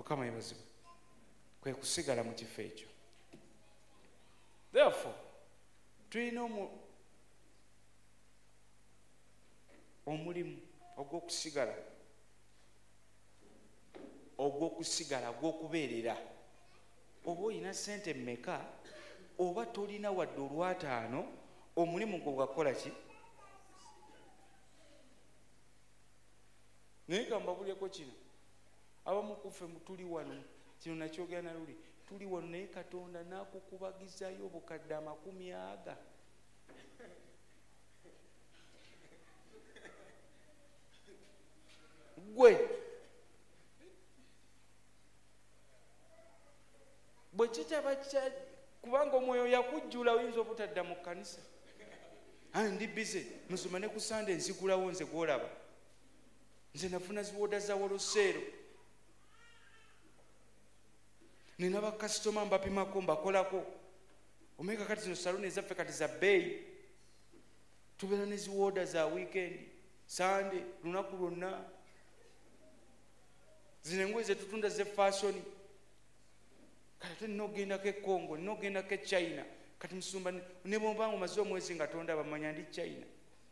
Mukama yebazibwe. Kwe kusigala mu kifo ekyo. Therefore tulina omulimu ogw'okusigala gw'okubeerera. Oba olina ssente mmeka oba tolina wadde olwataano, omulimu gwo gwakola ki? Naye kambabuleko kino, abamu kuffe tuli wano, kino nakyogera na luli, tuli wano naye Katonda n'akukubagizayo obukadde 100. Gwe bwe kitaba kubanga omwoyo yakujjula oyinza obutadda mu kkanisa. Ndi bize musoma ne ku Sande nzigulawo nze gwolaba. Nze nafuna ziwoda za Woloseero. Nina bakasitoma mbapimako mbakolako. Omeka kati zino saluni ezaffe kati za bbeeyi. Tubeera ne ziwoda za weekend, Sande, lunaku lwonna. Zino engoye ze tutunda ze fashion. Kati nina ogendako e Congo, nina ogendako e China. Kati musumba ne bw'oba omaze omwezi nga tonda bamanya ndi China.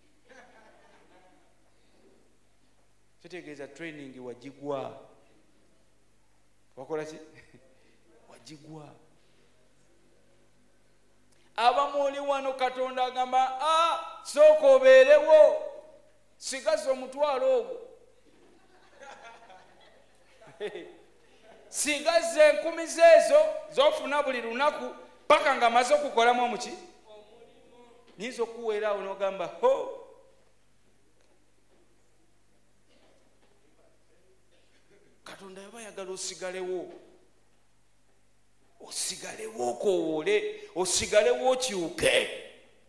Kitegeeza training wagigwa. Wakola ki? Wagigwa. Abamu oli wano Katonda agamba, sooka obeerewo, sigaza omutwalo ogwo. Sigaze 10 zeezo z'ofuna buli lunaku paka nga amaze okukolamu omuki. Nyinza okuweera awo n'ogamba ho. Katonda yaba yagala osigalewo. Osigalewo okowoole, osigalewo okyuke.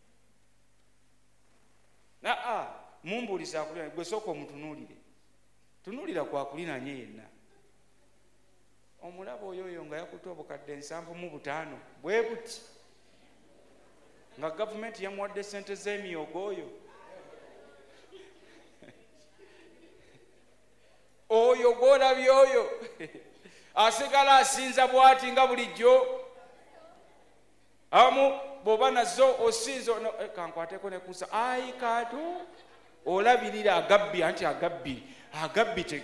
Mumbuuliza akulina, gwe sooka omutunuulire. Tunuulira kwakulinanye yenna. Omulaba oyo nga yakutte obukadde 75 bwe buti. Nga gavumenti yamuwadde ssente z'emyogo oyo. Oyo gw'olabye oyo asigala asinza bw'ati nga bulijjo. Abamu bw'oba nazo osinza kankwateko ne kusa ayi kato olabirira agabbi anti agabbi te.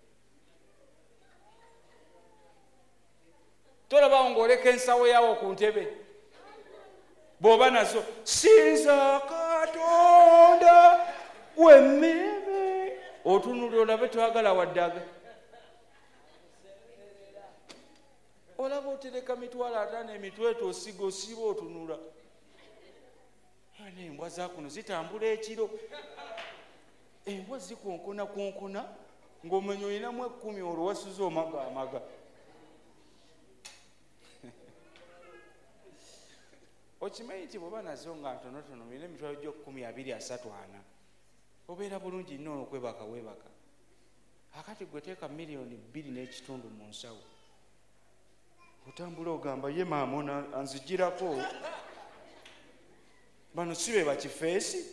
Tolaba ng'oleka ensawo yawo ku ntebe. Bw'oba nazo sinza Katonda wemmeme. Otunulira olabe twagala waddaga. Olaba otereka mitwalo 5 emitweto osiga osiba otunula. Embwa zakuno zitambula ekiro. Embwa zikonkona ng'omenya olinamu 10 olwo wasuza amaga. Okimanyi nti bw'oba nazo nga ntonotono olina emitwalo gyo 10, 20, 30, 40. Obeera bulungi nnyo okwebaka weebaka. Akati gwe teeka miliyoni 2.5 mu nsawo. Otambula ogamba ye maama anzigirako. Bano si be bakifeesi.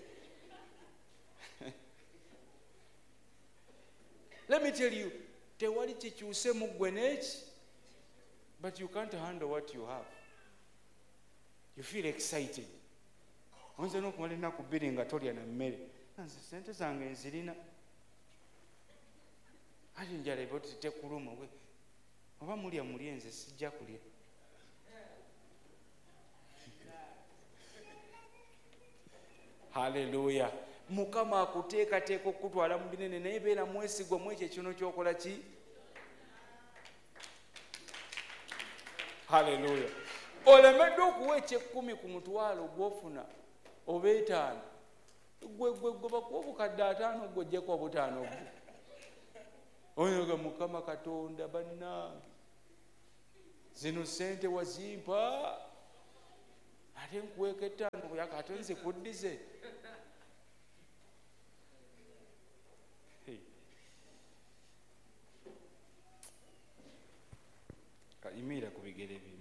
Let me tell you, tewali kikyuse mu ggwe n'eki. But you can't handle what you have. You feel excited. Onze n'okumala ennaku 2 nga tolya na mmere. Nze ssente zange nzirina. Ate njala eba tekuluma we. Oba mulya nze sijja kulya. Hallelujah. Mukama akuteekateeka okutwala mu binene naye beera mwesigwa mu ekyo kino ky'okola ki? Hallelujah. Olemedde okuwa eky'ekkumi ku mutwalo gw'ofuna oba 5. Gwe bakuwa obukadde 5 gw'oggyeko obutaano bwo. Oyoga Mukama Katonda bannange. Zino ssente wazimpa. Ate nkuweeka 5 buyaka ate nze kuddize. Kayimira ku bigere bye.